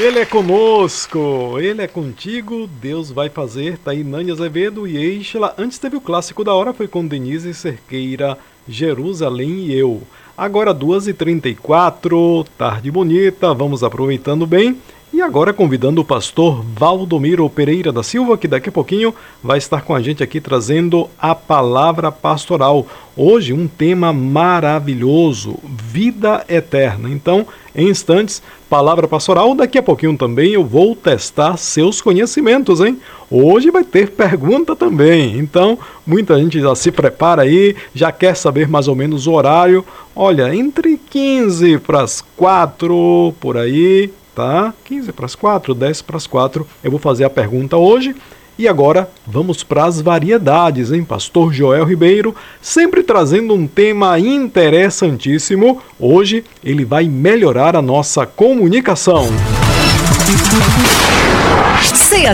Ele é conosco, ele é contigo, Deus vai fazer. Tá aí Nani Azevedo e Eixla. Antes teve o clássico da hora, foi com Denise Cerqueira, Jerusalém e eu. Agora 2h34, tarde bonita, vamos aproveitando bem. E agora convidando o pastor Valdomiro Pereira da Silva, que daqui a pouquinho vai estar com a gente aqui trazendo a palavra pastoral. Hoje um tema maravilhoso, vida eterna. Então, em instantes, palavra pastoral. Daqui a pouquinho também eu vou testar seus conhecimentos, hein? Hoje vai ter pergunta também. Então, muita gente já se prepara aí, já quer saber mais ou menos o horário. Olha, entre 15 para as 4, por aí, tá? 15 para as 4, 10 para as 4, eu vou fazer a pergunta hoje. E agora vamos para as variedades, hein? Pastor Joel Ribeiro, sempre trazendo um tema interessantíssimo. Hoje ele vai melhorar a nossa comunicação.